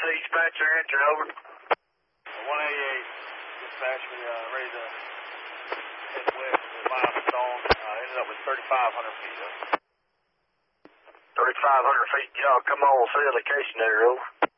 dispatcher, enter over. 188, dispatch, we ready to head west to Limestone. Ended up with 3,500 feet. 3,500 feet, y'all come on, see a location there, over.